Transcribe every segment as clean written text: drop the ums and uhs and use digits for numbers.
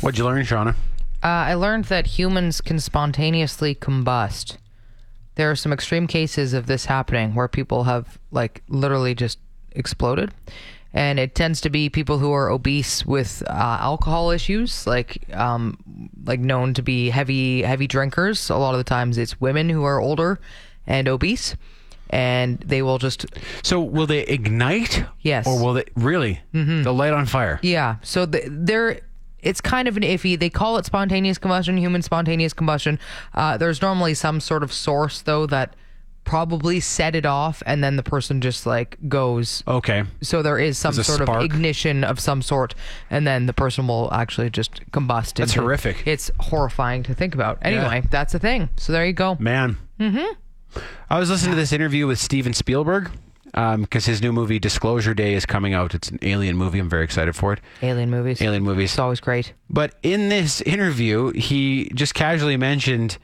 What'd you learn, Shauna? I learned that humans can spontaneously combust. There are some extreme cases of this happening where people have like literally just exploded. And it tends to be people who are obese with alcohol issues, like known to be heavy drinkers. A lot of the times it's women who are older and obese, and they will just... So will they ignite? Yes. Or will they... Really? Mm-hmm. They'll light on fire? Yeah. So it's kind of an iffy. They call it spontaneous combustion, human spontaneous combustion. There's normally some sort of source, though, that probably set it off, and then the person just like goes. Okay. So there is some sort spark of ignition of some sort, and then the person will actually just combust. That's horrific. It's horrifying to think about. Anyway, That's a thing. So there you go. Man. Mm-hmm. I was listening to this interview with Steven Spielberg because his new movie Disclosure Day is coming out. It's an alien movie. I'm very excited for it. Alien movies. It's always great. But in this interview, he just casually mentioned...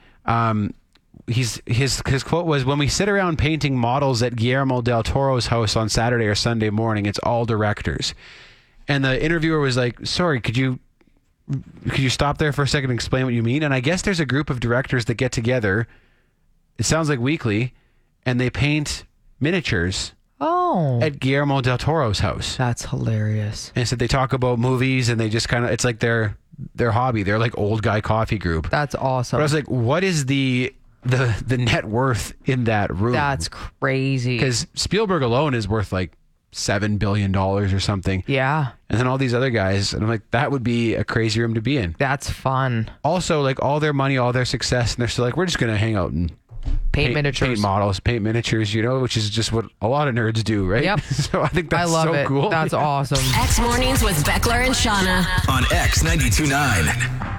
His quote was, "When we sit around painting models at Guillermo del Toro's house on Saturday or Sunday morning, it's all directors." And the interviewer was like, "Sorry, could you stop there for a second and explain what you mean?" And I guess there's a group of directors that get together. It sounds like weekly, and they paint miniatures. Oh. At Guillermo del Toro's house. That's hilarious. And so they talk about movies, and they just kind of, it's like their hobby. They're like old guy coffee group. That's awesome. But I was like, what is the net worth in that room? That's crazy. Because Spielberg alone is worth like $7 billion or something. Yeah. And then all these other guys, and I'm like, that would be a crazy room to be in. That's fun. Also, like all their money, all their success, and they're still like, we're just going to hang out and paint miniatures. Paint models, paint miniatures, which is just what a lot of nerds do, right? Yep. So I think that's so cool. That's awesome. X Mornings with Beckler and Shauna on X 92.9.